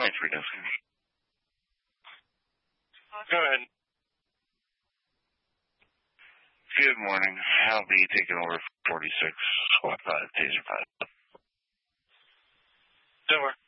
Go ahead. Good morning. I'll be taking over 46, Squad 5, Taser 5. Over.